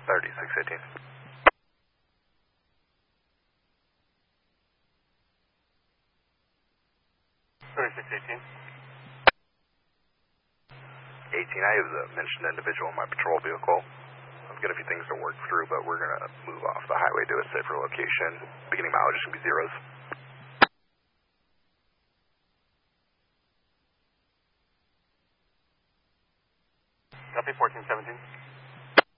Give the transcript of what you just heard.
3618. 3618. 18, I have mentioned the individual in my patrol vehicle. I've got a few things to work through, but we're going to move off the highway to a safer location. Beginning mileage is going to be zeros. Copy, 1417.